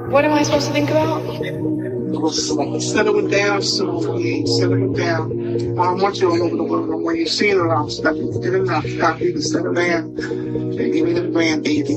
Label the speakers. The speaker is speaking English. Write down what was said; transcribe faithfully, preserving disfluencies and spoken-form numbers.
Speaker 1: What am I supposed to think about?
Speaker 2: Settle it down soon. Settle it down. I don't want you all over the world. When you see it around stuff, you get enough. Stop you to settle down. And give me the grandbaby.